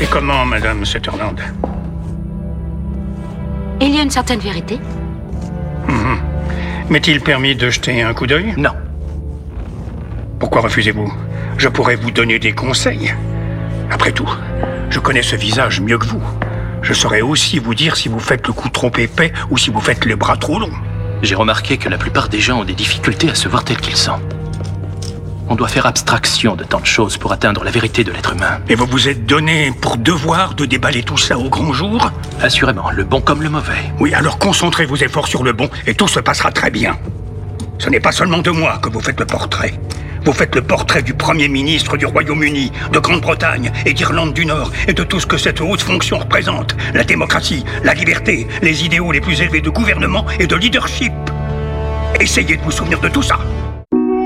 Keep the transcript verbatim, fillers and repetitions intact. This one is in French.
C'est comment, Madame Sutherland? Il y a une certaine vérité. Mmh. M'est-il permis de jeter un coup d'œil? Non. Pourquoi refusez-vous? Je pourrais vous donner des conseils. Après tout, je connais ce visage mieux que vous. Je saurais aussi vous dire si vous faites le coup trop épais ou si vous faites le bras trop long. J'ai remarqué que la plupart des gens ont des difficultés à se voir tels qu'ils sont. On doit faire abstraction de tant de choses pour atteindre la vérité de l'être humain. Et vous vous êtes donné pour devoir de déballer tout ça au grand jour? Assurément, le bon comme le mauvais. Oui, alors concentrez vos efforts sur le bon et tout se passera très bien. Ce n'est pas seulement de moi que vous faites le portrait. Vous faites le portrait du Premier ministre du Royaume-Uni, de Grande-Bretagne et d'Irlande du Nord et de tout ce que cette haute fonction représente. La démocratie, la liberté, les idéaux les plus élevés de gouvernement et de leadership. Essayez de vous souvenir de tout ça.